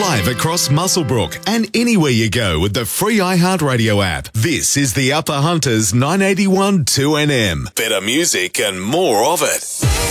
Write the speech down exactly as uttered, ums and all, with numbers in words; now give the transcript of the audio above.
Live across Muswellbrook and anywhere you go with the free iHeartRadio app. This is the Upper Hunters nine eighty-one two N M. Better music and more of it.